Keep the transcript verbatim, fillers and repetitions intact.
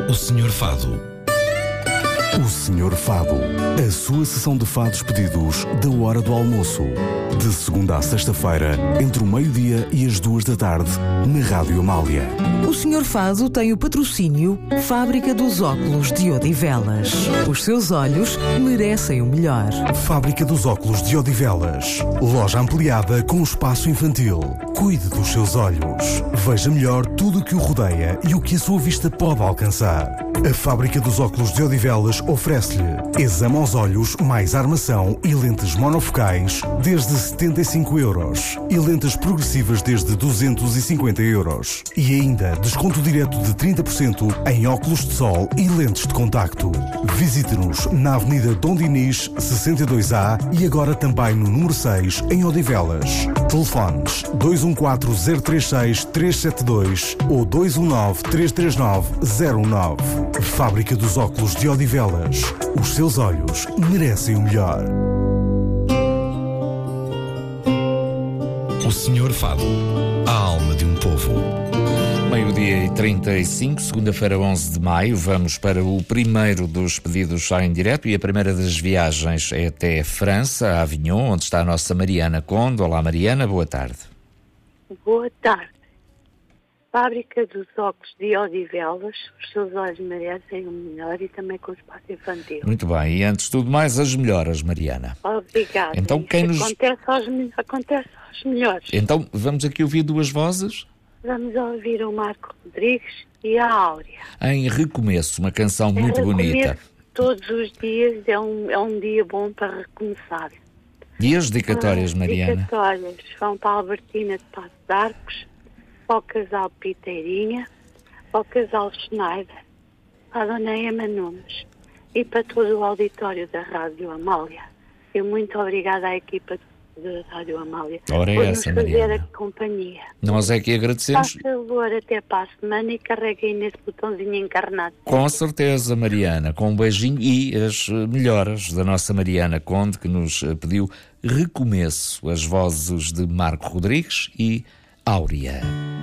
O senhor Fado. O senhor Fado. A sua sessão de fados pedidos da hora do almoço. De segunda a sexta-feira, entre o meio-dia e as duas da tarde, na Rádio Amália. O senhor Fado tem o patrocínio Fábrica dos Óculos de Odivelas. Os seus olhos merecem o melhor. Fábrica dos Óculos de Odivelas. Loja ampliada com espaço infantil. Cuide dos seus olhos. Veja melhor tudo o que o rodeia e o que a sua vista pode alcançar. A Fábrica dos Óculos de Odivelas oferece-lhe exame aos olhos mais armação e lentes monofocais desde setenta e cinco euros e lentes progressivas desde duzentos e cinquenta euros. E ainda desconto direto de trinta por cento em óculos de sol e lentes de contacto. Visite-nos na Avenida Dom Dinis, sessenta e dois A e agora também no número seis, em Odivelas. Telefones dois um quatro zero três seis três sete dois ou dois um nove três três nove zero um nove. Fábrica dos Óculos de Odivelas. Os seus olhos merecem o melhor. O senhor Fado. A alma de um povo. Meio-dia e trinta e cinco, segunda-feira, onze de maio. Vamos para o primeiro dos pedidos já em direto e a primeira das viagens é até França, a Avignon, onde está a nossa Mariana Conde. Olá, Mariana, boa tarde. Boa tarde. Fábrica dos Óculos de Odivelas, os seus olhos merecem o melhor e também com o espaço infantil. Muito bem, e antes de tudo mais, as melhoras, Mariana. Obrigada. Então, quem nos... acontece, aos, acontece aos melhores. Então, vamos aqui ouvir duas vozes? Vamos ouvir o Marco Rodrigues e a Áurea. Em Recomeço, uma canção muito é, bonita. Todos os dias é um, é um dia bom para recomeçar. E as dedicatórias, As Mariana? dedicatórias vão para a Albertina de Passo de Arcos, para o casal Piteirinha, para o casal Schneider, para a dona Ema Nunes e para todo o auditório da Rádio Amália. E muito obrigada à equipa da Rádio Amália Ora é por essa, nos fazer Mariana. a companhia. Nós é que agradecemos. Faz favor, até para a semana e carreguem nesse botãozinho encarnado. Com certeza, Mariana, com um beijinho e as melhoras da nossa Mariana Conde, que nos pediu Recomeço, as vozes de Marco Rodrigues e Áurea.